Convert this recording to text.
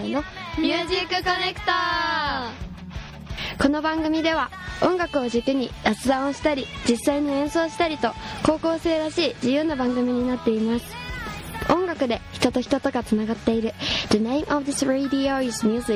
ーのミュージックコネクター。 この番組では音楽を軸に雑談をしたり実際に演奏したりと高校生らしい自由な番組になっています。音楽で人と人とがつながっている。 The name of this radio is music.